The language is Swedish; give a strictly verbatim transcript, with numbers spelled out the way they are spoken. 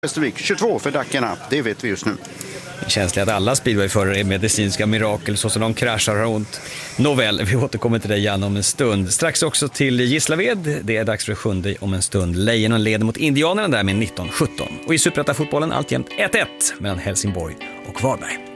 Västervik tjugotvå för Dackarna, det vet vi just nu. Känsligt att alla speedwayförare är medicinska mirakel så som de kraschar och har ont. Nåväl, vi återkommer till dig igen om en stund. Strax också till Gislaved. Det är dags för sjunde om en stund. Lejonen leder mot Indianerna där med nitton sjutton. Och i Superettan-fotbollen alltjämt ett ett mellan Helsingborg och Varberg.